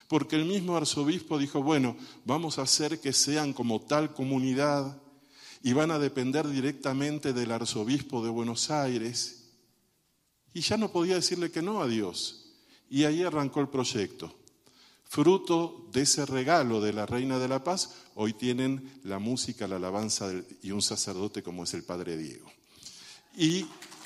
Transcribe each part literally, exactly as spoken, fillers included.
porque el mismo arzobispo dijo, bueno, vamos a hacer que sean como tal comunidad y van a depender directamente del arzobispo de Buenos Aires. Y ya no podía decirle que no a Dios. Y ahí arrancó el proyecto. Fruto de ese regalo de la Reina de la Paz, hoy tienen la música, la alabanza y un sacerdote como es el Padre Diego. Y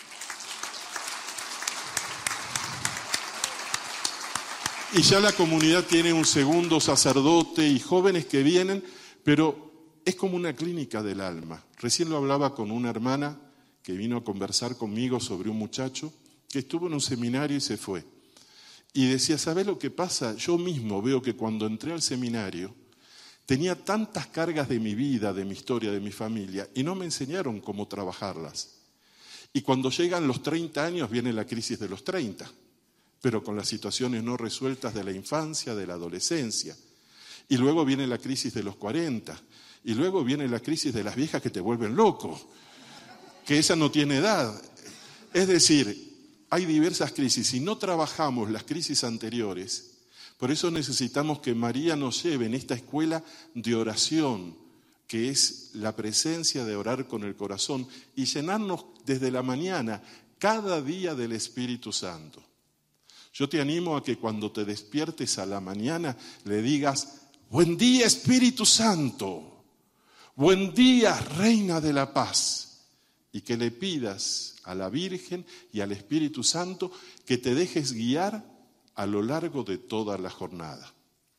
Y ya la comunidad tiene un segundo sacerdote y jóvenes que vienen, pero es como una clínica del alma. Recién lo hablaba con una hermana que vino a conversar conmigo sobre un muchacho que estuvo en un seminario y se fue. Y decía, ¿sabés lo que pasa? Yo mismo veo que cuando entré al seminario tenía tantas cargas de mi vida, de mi historia, de mi familia, y no me enseñaron cómo trabajarlas. Y cuando llegan los treinta años viene la crisis de los treinta. Pero con las situaciones no resueltas de la infancia, de la adolescencia. Y luego viene la crisis de los cuarenta. Y luego viene la crisis de las viejas que te vuelven loco, que esa no tiene edad. Es decir, hay diversas crisis. Si no trabajamos las crisis anteriores, por eso necesitamos que María nos lleve en esta escuela de oración, que es la presencia de orar con el corazón y llenarnos desde la mañana, cada día del Espíritu Santo. Yo te animo a que cuando te despiertes a la mañana le digas, buen día Espíritu Santo, buen día Reina de la Paz, y que le pidas a la Virgen y al Espíritu Santo que te dejes guiar a lo largo de toda la jornada.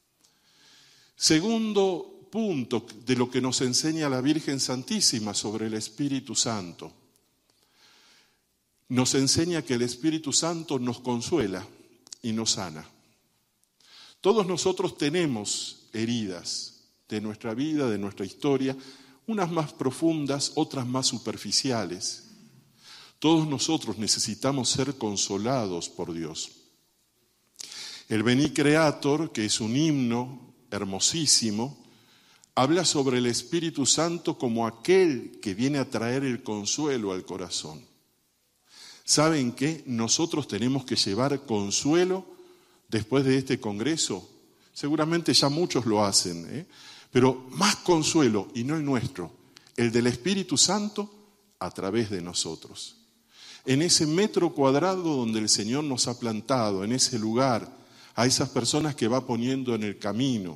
Segundo punto de lo que nos enseña la Virgen Santísima sobre el Espíritu Santo. Nos enseña que el Espíritu Santo nos consuela y nos sana. Todos nosotros tenemos heridas de nuestra vida, de nuestra historia, unas más profundas, otras más superficiales. Todos nosotros necesitamos ser consolados por Dios. El Veni Creator, que es un himno hermosísimo, habla sobre el Espíritu Santo como aquel que viene a traer el consuelo al corazón. ¿Saben qué? Nosotros tenemos que llevar consuelo después de este congreso. Seguramente ya muchos lo hacen, ¿eh? Pero más consuelo, y no el nuestro, el del Espíritu Santo a través de nosotros. En ese metro cuadrado donde el Señor nos ha plantado, en ese lugar, a esas personas que va poniendo en el camino.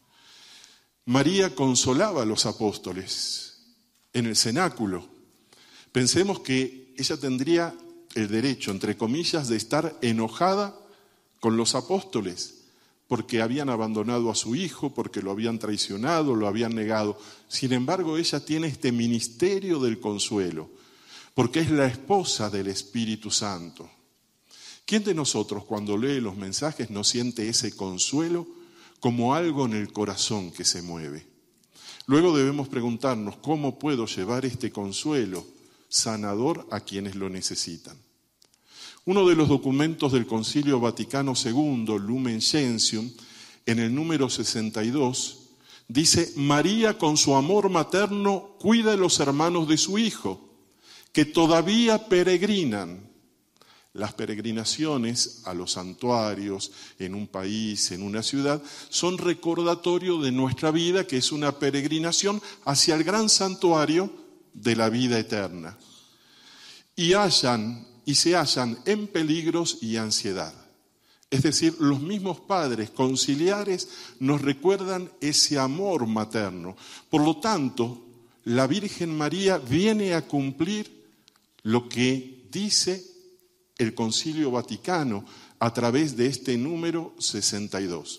María consolaba a los apóstoles en el cenáculo. Pensemos que ella tendría el derecho, entre comillas, de estar enojada con los apóstoles, porque habían abandonado a su hijo, porque lo habían traicionado, lo habían negado. Sin embargo, ella tiene este ministerio del consuelo, porque es la esposa del Espíritu Santo. ¿Quién de nosotros, cuando lee los mensajes, no siente ese consuelo como algo en el corazón que se mueve? Luego debemos preguntarnos, ¿cómo puedo llevar este consuelo sanador a quienes lo necesitan? Uno de los documentos del Concilio Vaticano segundo, Lumen Gentium, en el número sesenta y dos, dice, María con su amor materno cuida de los hermanos de su hijo, que todavía peregrinan. Las peregrinaciones a los santuarios en un país, en una ciudad, son recordatorio de nuestra vida, que es una peregrinación hacia el gran santuario de la vida eterna. Y hallan y se hallan en peligros y ansiedad. Es decir, los mismos padres conciliares nos recuerdan ese amor materno. Por lo tanto, la Virgen María viene a cumplir lo que dice el Concilio Vaticano a través de este número sesenta y dos.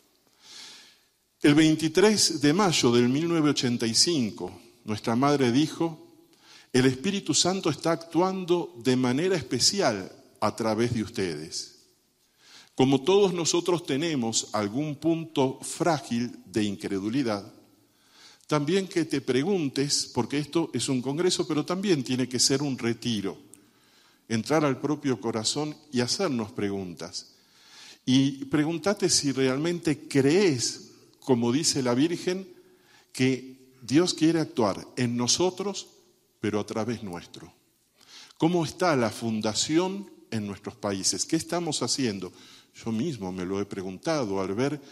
El veintitrés de mayo del mil novecientos ochenta y cinco, nuestra madre dijo, el Espíritu Santo está actuando de manera especial a través de ustedes. Como todos nosotros tenemos algún punto frágil de incredulidad, también que te preguntes, porque esto es un congreso, pero también tiene que ser un retiro, entrar al propio corazón y hacernos preguntas. Y pregúntate si realmente crees, como dice la Virgen, que Dios quiere actuar en nosotros, pero a través nuestro. ¿Cómo está la fundación en nuestros países? ¿Qué estamos haciendo? Yo mismo me lo he preguntado al ver